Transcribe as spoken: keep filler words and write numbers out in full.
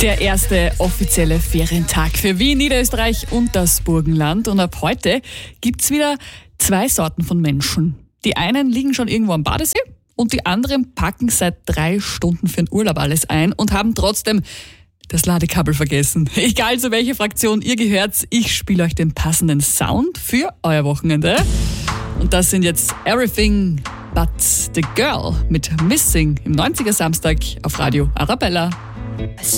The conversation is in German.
Der erste offizielle Ferientag für Wien, Niederösterreich und das Burgenland. Und ab heute gibt's wieder zwei Sorten von Menschen. Die einen liegen schon irgendwo am Badesee und die anderen packen seit drei Stunden für den Urlaub alles ein und haben trotzdem das Ladekabel vergessen. Egal zu welcher Fraktion ihr gehört, ich spiele euch den passenden Sound für euer Wochenende. Und das sind jetzt Everything But the Girl mit Missing im neunziger Samstag auf Radio Arabella.